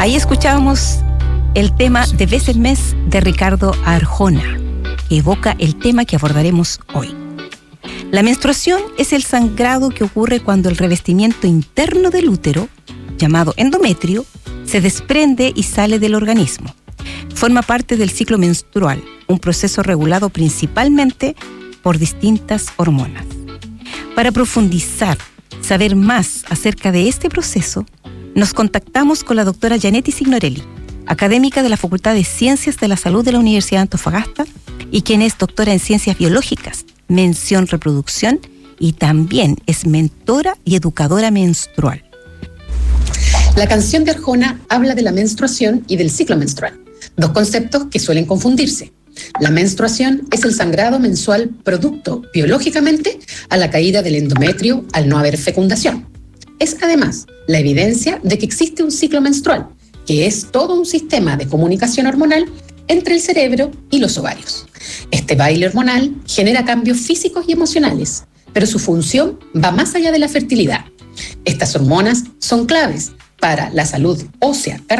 Ahí escuchábamos el tema de Vez en Mes de Ricardo Arjona, que evoca el tema que abordaremos hoy. La menstruación es el sangrado que ocurre cuando el revestimiento interno del útero, llamado endometrio, se desprende y sale del organismo. Forma parte del ciclo menstrual, un proceso regulado principalmente por distintas hormonas. Para profundizar, saber más acerca de este proceso, nos contactamos con la doctora Gianetti Signorelli, académica de la Facultad de Ciencias de la Salud de la Universidad de Antofagasta y quien es doctora en Ciencias Biológicas, mención reproducción, y también es mentora y educadora menstrual. La canción de Arjona habla de la menstruación y del ciclo menstrual, dos conceptos que suelen confundirse. La menstruación es el sangrado mensual producto biológicamente a la caída del endometrio al no haber fecundación. Es además la evidencia de que existe un ciclo menstrual, que es todo un sistema de comunicación hormonal entre el cerebro y los ovarios. Este baile hormonal genera cambios físicos y emocionales, pero su función va más allá de la fertilidad. Estas hormonas son claves para la salud ósea,